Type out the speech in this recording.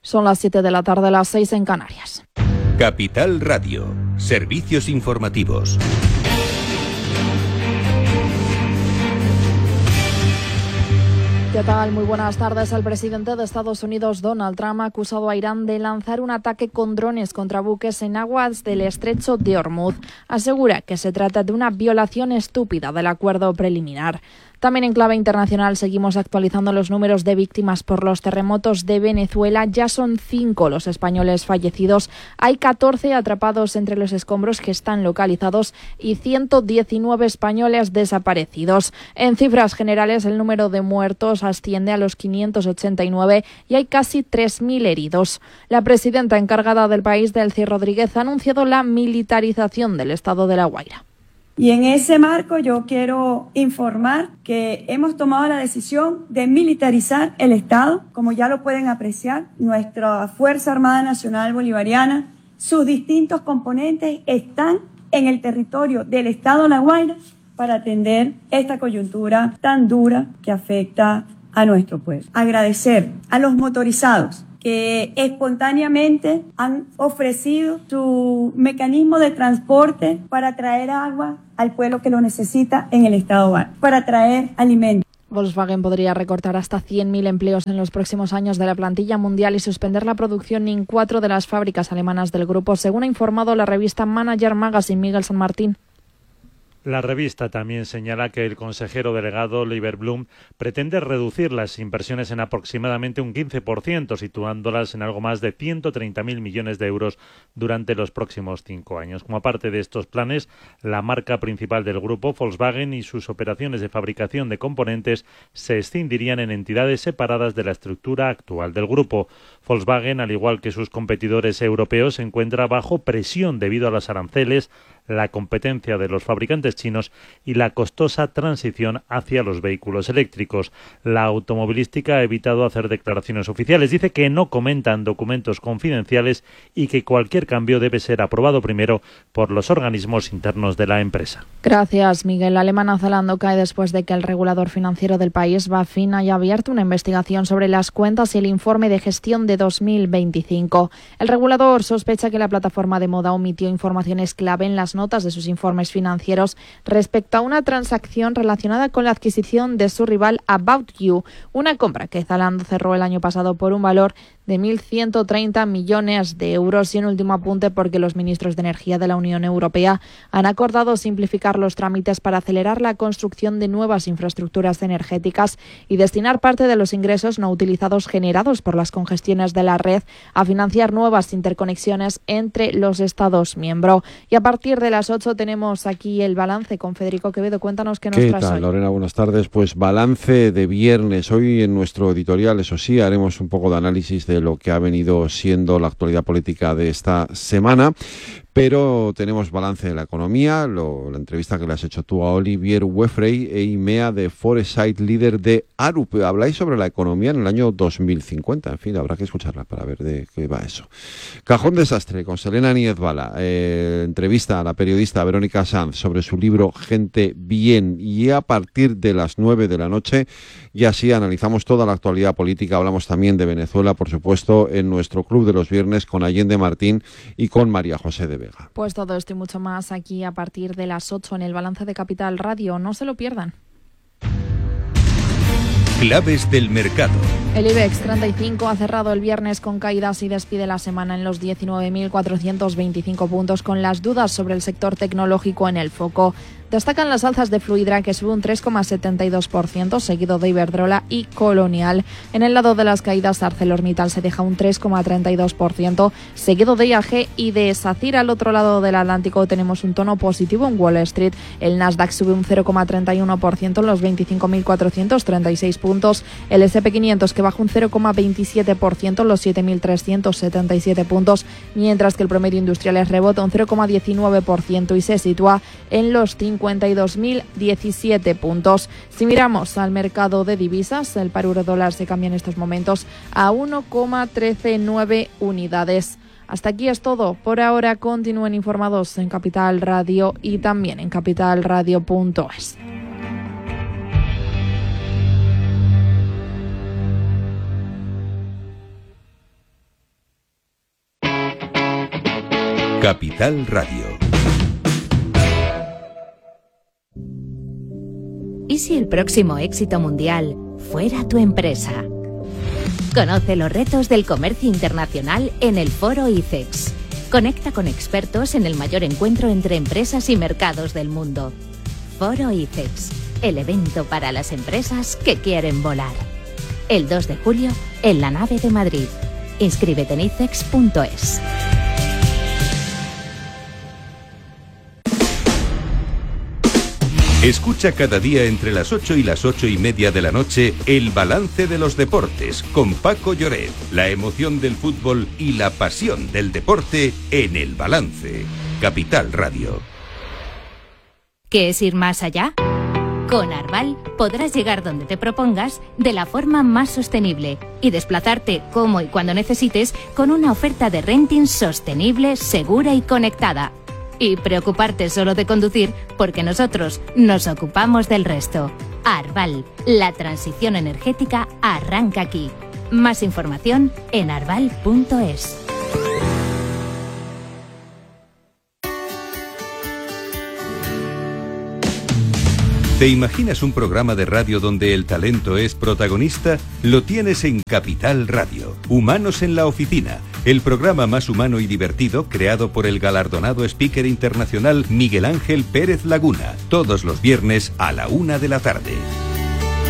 Son las 7 de la tarde, las 6 en Canarias. Capital Radio, servicios informativos. ¿Qué tal? Muy buenas tardes. El presidente de Estados Unidos, Donald Trump, ha acusado a Irán de lanzar un ataque con drones contra buques en aguas del estrecho de Hormuz. Asegura que se trata de una violación estúpida del acuerdo preliminar. También en clave internacional seguimos actualizando los números de víctimas por los terremotos de Venezuela. Ya son 5 los españoles fallecidos. Hay 14 atrapados entre los escombros que están localizados y 119 españoles desaparecidos. En cifras generales, el número de muertos asciende a los 589 y hay casi 3.000 heridos. La presidenta encargada del país, Delcy Rodríguez, ha anunciado la militarización del estado de La Guaira. Y en ese marco yo quiero informar que hemos tomado la decisión de militarizar el Estado. Como ya lo pueden apreciar, nuestra Fuerza Armada Nacional Bolivariana, sus distintos componentes están en el territorio del Estado de La Guaira para atender esta coyuntura tan dura que afecta a nuestro pueblo. Agradecer a los motorizados que espontáneamente han ofrecido su mecanismo de transporte para traer agua al pueblo que lo necesita en el estado Var, para traer alimentos. Volkswagen podría recortar hasta 100.000 empleos en los próximos años de la plantilla mundial y suspender la producción en 4 de las fábricas alemanas del grupo, según ha informado la revista Manager Magazine. Miguel San Martín. La revista también señala que el consejero delegado Oliver Blume pretende reducir las inversiones en aproximadamente un 15%, situándolas en algo más de 130.000 millones de euros durante los próximos 5 años. Como parte de estos planes, la marca principal del grupo, Volkswagen, y sus operaciones de fabricación de componentes se escindirían en entidades separadas de la estructura actual del grupo. Volkswagen, al igual que sus competidores europeos, se encuentra bajo presión debido a los aranceles, la competencia de los fabricantes chinos y la costosa transición hacia los vehículos eléctricos. La automovilística ha evitado hacer declaraciones oficiales. Dice que no comentan documentos confidenciales y que cualquier cambio debe ser aprobado primero por los organismos internos de la empresa. Gracias, Miguel. La alemana Zalando cae después de que el regulador financiero del país, BaFin, haya abierto una investigación sobre las cuentas y el informe de gestión de 2025. El regulador sospecha que la plataforma de moda omitió informaciones clave en las notas de sus informes financieros respecto a una transacción relacionada con la adquisición de su rival About You, una compra que Zalando cerró el año pasado por un valor de 1.130 millones de euros. Y un último apunte, porque los ministros de Energía de la Unión Europea han acordado simplificar los trámites para acelerar la construcción de nuevas infraestructuras energéticas y destinar parte de los ingresos no utilizados generados por las congestiones de la red a financiar nuevas interconexiones entre los Estados miembros. Y a partir de las 8 tenemos aquí el balance con Federico Quevedo. Cuéntanos qué nos traes hoy. ¿Qué tal, Lorena? Buenas tardes. Pues balance de viernes. Hoy en nuestro editorial, eso sí, haremos un poco de análisis de lo que ha venido siendo la actualidad política de esta semana. Pero tenemos balance de la economía, la entrevista que le has hecho tú a Olivier Wefrey e IMEA de Foresight, líder de Arup. Habláis sobre la economía en el año 2050. En fin, habrá que escucharla para ver de qué va eso. Cajón Desastre con Selena Niezbala. Entrevista a la periodista Verónica Sanz sobre su libro Gente Bien. Y a partir de las 9 de la noche, y así analizamos toda la actualidad política. Hablamos también de Venezuela, por supuesto, en nuestro club de los viernes con Allende Martín y con María José de Vega. Pues todo esto y mucho más aquí a partir de las 8 en el balance de Capital Radio. No se lo pierdan. Claves del mercado. El IBEX 35 ha cerrado el viernes con caídas y despide la semana en los 19.425 puntos, con las dudas sobre el sector tecnológico en el foco. Destacan las alzas de Fluidra, que sube un 3,72%, seguido de Iberdrola y Colonial. En el lado de las caídas, ArcelorMittal se deja un 3,32%, seguido de IAG y de SACIR. Al otro lado del Atlántico tenemos un tono positivo en Wall Street. El Nasdaq sube un 0,31% en los 25.436 puntos. El S&P 500 que baja un 0,27% en los 7.377 puntos, mientras que el promedio industrial rebota un 0,19% y se sitúa en los 52.017 puntos. Si miramos al mercado de divisas, el par euro dólar se cambia en estos momentos a 1,139 unidades. Hasta aquí es todo. Por ahora continúen informados en Capital Radio y también en capitalradio.es. Capital Radio. ¿Y si el próximo éxito mundial fuera tu empresa? Conoce los retos del comercio internacional en el Foro ICEX. Conecta con expertos en el mayor encuentro entre empresas y mercados del mundo. Foro ICEX, el evento para las empresas que quieren volar. El 2 de julio en la nave de Madrid. Inscríbete en icex.es. Escucha cada día entre las 8 y las 8:30 de la noche el balance de los deportes con Paco Lloret. La emoción del fútbol y la pasión del deporte en El Balance. Capital Radio. ¿Qué es ir más allá? Con Arval podrás llegar donde te propongas de la forma más sostenible y desplazarte como y cuando necesites con una oferta de renting sostenible, segura y conectada. Y preocuparte solo de conducir porque nosotros nos ocupamos del resto. Arval, la transición energética arranca aquí. Más información en arval.es. ¿Te imaginas un programa de radio donde el talento es protagonista? Lo tienes en Capital Radio. Humanos en la Oficina, el programa más humano y divertido creado por el galardonado speaker internacional Miguel Ángel Pérez Laguna, todos los viernes a la 1 de la tarde.